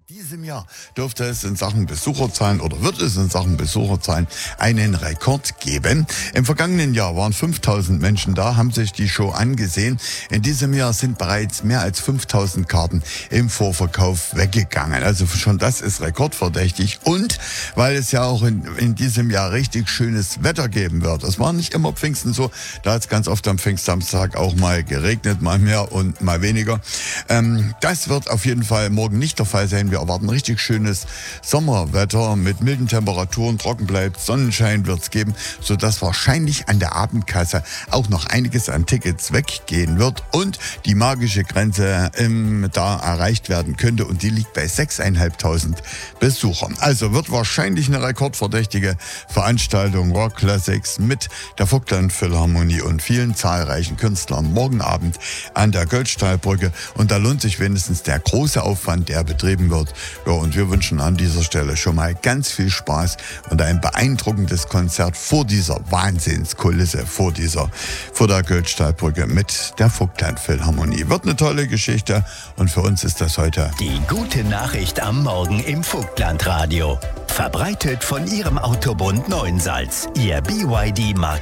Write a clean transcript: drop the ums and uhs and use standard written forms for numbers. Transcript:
Diesem Jahr dürfte es in Sachen Besucherzahlen oder wird es in Sachen Besucherzahlen einen Rekord geben. Im vergangenen Jahr waren 5000 Menschen da, haben sich die Show angesehen. In diesem Jahr sind bereits mehr als 5000 Karten im Vorverkauf weggegangen. Also schon das ist rekordverdächtig. Und weil es ja auch in diesem Jahr richtig schönes Wetter geben wird. Es war nicht immer Pfingsten so. Da hat es ganz oft am Pfingstsamstag auch mal geregnet, mal mehr und mal weniger. Das wird auf jeden Fall morgen nicht der Fall sein. Wir erwarten richtig schönes Sommerwetter mit milden Temperaturen, trocken bleibt, Sonnenschein wird es geben, sodass wahrscheinlich an der Abendkasse auch noch einiges an Tickets weggehen wird und die magische Grenze da erreicht werden könnte und die liegt bei 6.500 Besuchern. Also wird wahrscheinlich eine rekordverdächtige Veranstaltung Rock Classics mit der Vogtland Philharmonie und vielen zahlreichen Künstlern morgen Abend an der Goldstahlbrücke und da lohnt sich wenigstens der große Aufwand, der betrieben wird. Ja, und wir wünschen an dieser Stelle schon mal ganz viel Spaß und ein beeindruckendes Konzert vor dieser Wahnsinnskulisse, vor der Goldstahlbrücke mit der Vogtland Philharmonie. Wird eine tolle Geschichte und für uns ist das heute die gute Nachricht am Morgen im Vogtlandradio. Verbreitet von Ihrem Autobund Neuensalz, Ihr BYD Marke.